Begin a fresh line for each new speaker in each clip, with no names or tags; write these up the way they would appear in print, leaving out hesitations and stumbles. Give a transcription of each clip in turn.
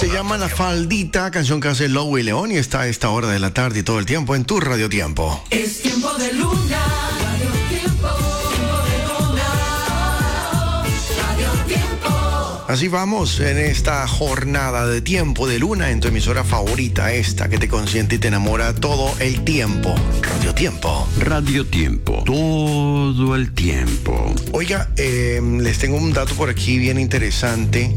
llama La Faldita, canción que hace Lowe y León y está a esta hora de la tarde y todo el tiempo en tu Radio Tiempo.
Es tiempo de luna, Radio Tiempo, tiempo de luna, Radio Tiempo.
Así vamos en esta jornada de Tiempo de Luna en tu emisora favorita, esta que te consiente y te enamora todo el tiempo. Radio Tiempo.
Radio Tiempo, todo el tiempo.
Oiga, les tengo un dato por aquí bien interesante.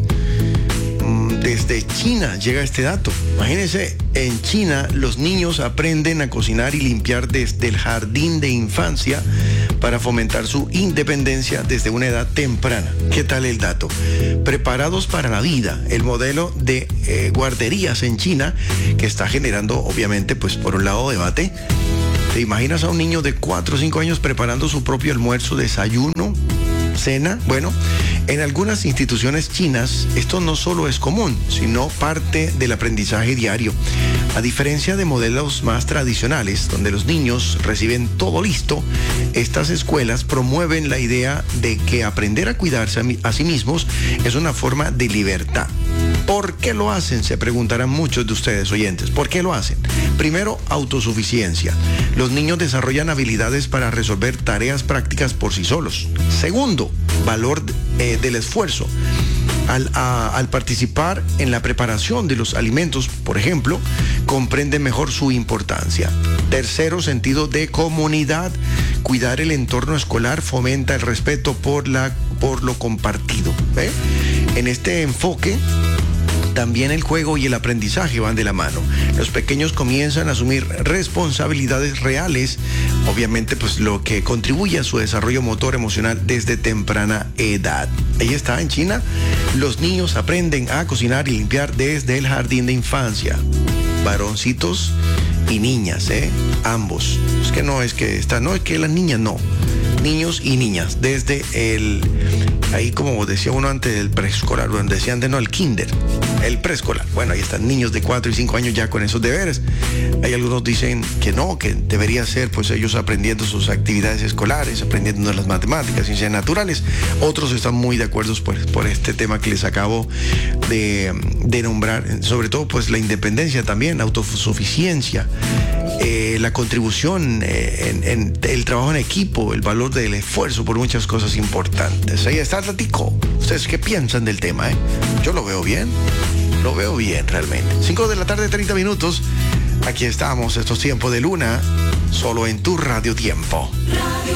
Desde China llega este dato. Imagínense, en China los niños aprenden a cocinar y limpiar desde el jardín de infancia para fomentar su independencia desde una edad temprana. ¿Qué tal el dato? Preparados para la vida, el modelo de guarderías en China, que está generando, obviamente, pues por un lado debate. ¿Te imaginas a un niño de 4 o 5 años preparando su propio almuerzo, desayuno, cena? Bueno, en algunas instituciones chinas esto no solo es común, sino parte del aprendizaje diario. A diferencia de modelos más tradicionales, donde los niños reciben todo listo, estas escuelas promueven la idea de que aprender a cuidarse a sí mismos es una forma de libertad. ¿Por qué lo hacen? Se preguntarán muchos de ustedes, oyentes. ¿Por qué lo hacen? Primero, autosuficiencia. Los niños desarrollan habilidades para resolver tareas prácticas por sí solos. Segundo, valor del esfuerzo. Al participar en la preparación de los alimentos, por ejemplo, comprenden mejor su importancia. Tercero, sentido de comunidad. Cuidar el entorno escolar fomenta el respeto por lo compartido. ¿Ve? En este enfoque, también el juego y el aprendizaje van de la mano. Los pequeños comienzan a asumir responsabilidades reales, obviamente pues lo que contribuye a su desarrollo motor emocional desde temprana edad. Ahí está, en China, los niños aprenden a cocinar y limpiar desde el jardín de infancia. Varoncitos y niñas, ambos. Es que las niñas no. Niños y niñas, desde ahí como decía uno antes del preescolar, bueno, decían de no al kinder, el preescolar. Bueno, ahí están niños de 4 y 5 años ya con esos deberes. Hay algunos dicen que no, que debería ser pues ellos aprendiendo sus actividades escolares, aprendiendo las matemáticas, ciencias naturales. Otros están muy de acuerdo por este tema que les acabo de nombrar, sobre todo pues la independencia también, autosuficiencia. La contribución en el trabajo en equipo, el valor del esfuerzo por muchas cosas importantes. Ahí está, Atlántico. ¿Ustedes qué piensan del tema? Yo lo veo bien realmente. 5 de la tarde, 30 minutos. Aquí estamos, estos tiempos de luna, solo en tu Radio Tiempo.